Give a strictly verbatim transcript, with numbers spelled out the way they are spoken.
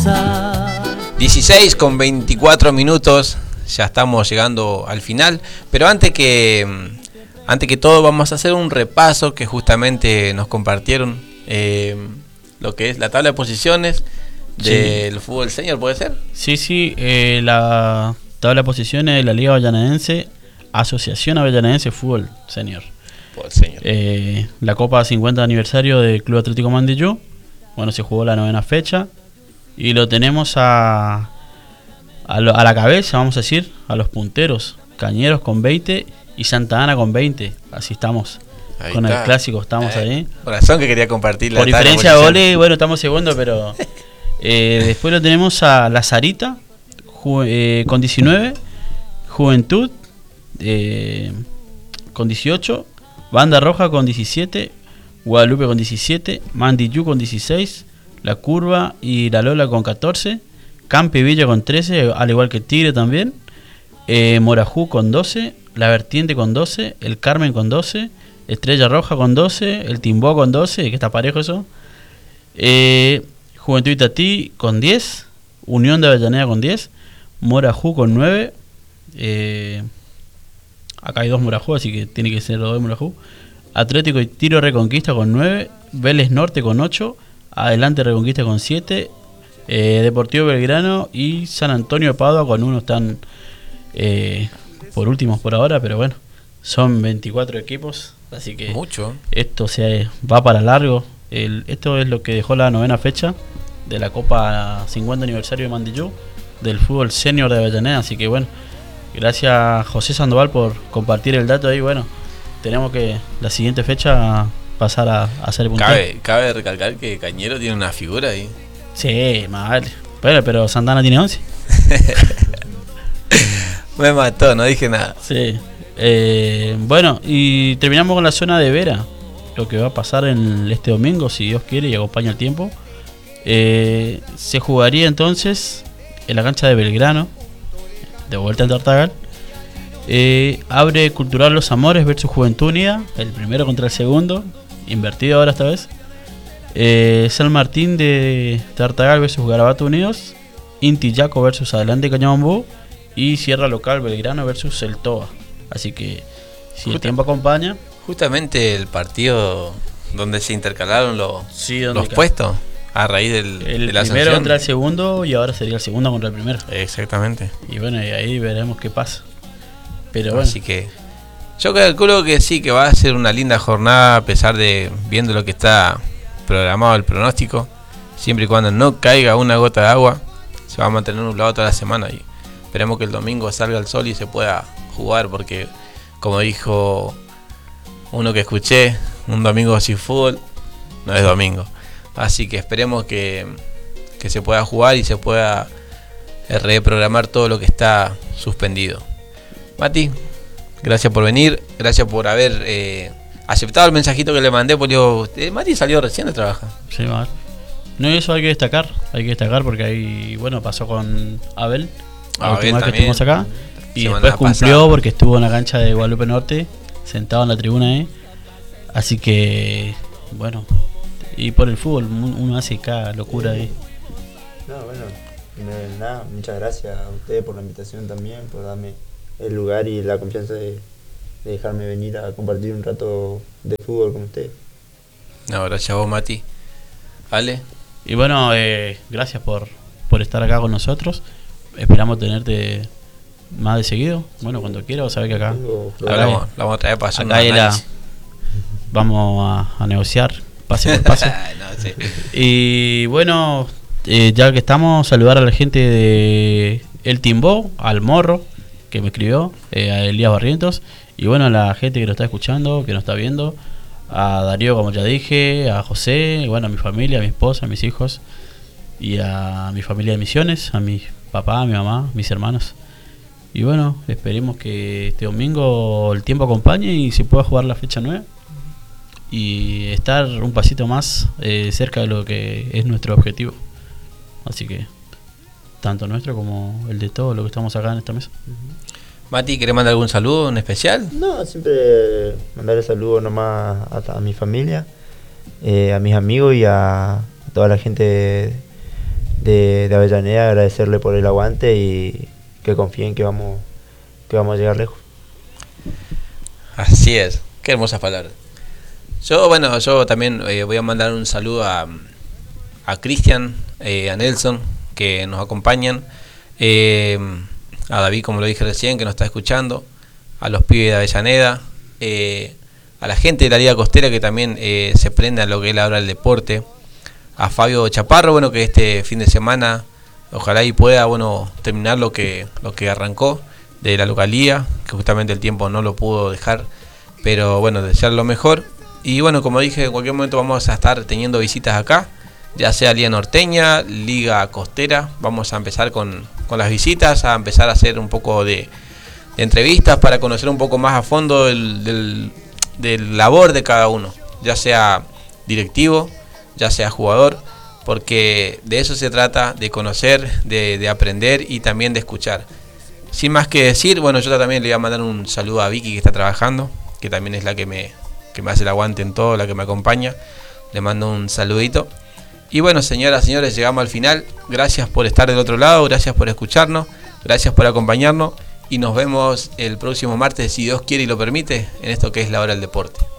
dieciséis con veinticuatro minutos, ya estamos llegando al final, pero antes que antes que todo vamos a hacer un repaso que justamente nos compartieron eh, lo que es la tabla de posiciones del sí. fútbol senior, ¿puede ser? Sí, sí, eh, la tabla de posiciones de la Liga Avellanense, Asociación Avellanense Fútbol Senior. Fútbol senior. Eh, la Copa cincuenta aniversario del Club Atlético Mandillú, bueno, se jugó la novena fecha y lo tenemos a, a, lo, a la cabeza, vamos a decir, a los punteros, Cañeros con veinte y Santa Ana con veinte, así estamos. Ahí con está. El clásico estamos eh, ahí. Corazón que quería compartir la por diferencia de goles, bueno, estamos segundo, pero eh, después lo tenemos a La Sarita ju- eh, con diecinueve, Juventud eh, con dieciocho, Banda Roja con diecisiete, Guadalupe con diecisiete, Mandillú con dieciséis, La Curva y La Lola con catorce, Campi Villa con trece, al igual que Tigre también, eh, Morajú con doce, La Vertiente con doce, El Carmen con doce, Estrella Roja con doce, El Timbó con doce, que está parejo eso, eh, Juventud Itatí con diez, Unión de Avellaneda con diez, Morajú con nueve, eh, acá hay dos Morajú, así que tiene que ser los dos Morajú, Atlético y Tiro Reconquista con nueve, Vélez Norte con ocho, Adelante Reconquista con siete, eh, Deportivo Belgrano y San Antonio de Padua con uno están eh, por últimos por ahora, pero bueno, son veinticuatro equipos, así que mucho. Esto se va para largo. El, esto es lo que dejó la novena fecha de la Copa cincuenta aniversario de Mandillú del fútbol senior de Avellaneda, así que bueno, gracias José Sandoval por compartir el dato ahí. Bueno, tenemos que la siguiente fecha pasar a, a hacer el puntaje. Cabe, cabe recalcar que Cañero tiene una figura ahí. Sí, mal. Pero, pero Santana tiene once. Me mató, no dije nada. Sí. Eh, bueno, y terminamos con la zona de Vera. Lo que va a pasar en este domingo, si Dios quiere y acompaña el tiempo. Eh, se jugaría entonces en la cancha de Belgrano, de vuelta en Tartagal. Eh, abre Cultural Los Amores versus Juventud Unida, el primero contra el segundo, invertido ahora esta vez. eh, San Martín de Tartagal versus Garabato Unidos, Inti Yaco versus Adelante Cañabambú y Sierra Local Belgrano versus El Toba. Así que si Justa, el tiempo acompaña, justamente el partido donde se intercalaron los, sí, los puestos a raíz del el de la primero sanción. Contra el segundo y ahora sería el segundo contra el primero. Exactamente. Y bueno, y ahí veremos qué pasa. Pero bueno. Así que yo calculo que sí, que va a ser una linda jornada, a pesar de viendo lo que está programado el pronóstico. Siempre y cuando no caiga una gota de agua, se va a mantener nublado toda la semana y esperemos que el domingo salga el sol y se pueda jugar, porque como dijo uno que escuché, un domingo sin fútbol no es domingo. Así que esperemos que, que se pueda jugar y se pueda reprogramar todo lo que está suspendido. Mati, gracias por venir, gracias por haber eh, aceptado el mensajito que le mandé, porque digo, eh, Mati salió recién de trabajar. Sí, mal. No, eso hay que destacar, hay que destacar porque ahí, bueno, pasó con Abel, la Abel última vez que también, estuvimos acá, y semana después cumplió pasada, porque estuvo en la cancha de Guadalupe Norte, sentado en la tribuna ahí. Así que, bueno, y por el fútbol uno hace cada locura ahí. No, bueno, nada, muchas gracias a ustedes por la invitación también, por darme el lugar y la confianza de, de dejarme venir a compartir un rato de fútbol con ustedes. No, gracias a vos, Mati. ¿Vale? Y bueno, eh, gracias por, por estar acá con nosotros. Esperamos tenerte más de seguido. Bueno, cuando quieras, vos sabés que acá, acá la, vamos, la vamos a traer para hacer acá la, vamos a, a negociar pase por pase. No, sí. Y bueno, eh, ya que estamos, saludar a la gente de El Timbó, al Morro, que me escribió, eh, a Elías Barrientos, y bueno, a la gente que nos está escuchando, que nos está viendo, a Darío, como ya dije, a José, y bueno, a mi familia, a mi esposa, a mis hijos, y a mi familia de Misiones, a mi papá, a mi mamá, a mis hermanos. Y bueno, esperemos que este domingo el tiempo acompañe y se pueda jugar la fecha nueve y estar un pasito más eh, cerca de lo que es nuestro objetivo. Así que tanto nuestro como el de todos los que estamos acá en esta mesa. Mati, ¿querés mandar algún saludo en especial? No, siempre mandarle saludos nomás a, a mi familia, eh, a mis amigos y a toda la gente de, de Avellaneda, agradecerle por el aguante y que confíen que vamos, que vamos a llegar lejos. Así es, qué hermosas palabras. Yo, bueno, yo también eh, voy a mandar un saludo a, a Cristian, eh, a Nelson, que nos acompañan, eh, a David, como lo dije recién, que nos está escuchando, a los pibes de Avellaneda, eh, a la gente de la Liga Costera que también eh, se prende a lo que es ahora el deporte, a Fabio Chaparro, bueno, que este fin de semana ojalá y pueda, bueno, terminar lo que lo que arrancó de la localía, que justamente el tiempo no lo pudo dejar, pero bueno, desear lo mejor. Y bueno, como dije, en cualquier momento vamos a estar teniendo visitas acá, ya sea Liga Norteña, Liga Costera. Vamos a empezar con, con las visitas, a empezar a hacer un poco de, de entrevistas para conocer un poco más a fondo el, del, del labor de cada uno, ya sea directivo, ya sea jugador, porque de eso se trata, de conocer, de, de aprender y también de escuchar. Sin más que decir, bueno, yo también le voy a mandar un saludo a Vicky, que está trabajando, que también es la que me, que me hace el aguante en todo, la que me acompaña. Le mando un saludito. Y bueno, señoras y señores, llegamos al final. Gracias por estar del otro lado, gracias por escucharnos, gracias por acompañarnos y nos vemos el próximo martes, si Dios quiere y lo permite, en esto que es La Hora del Deporte.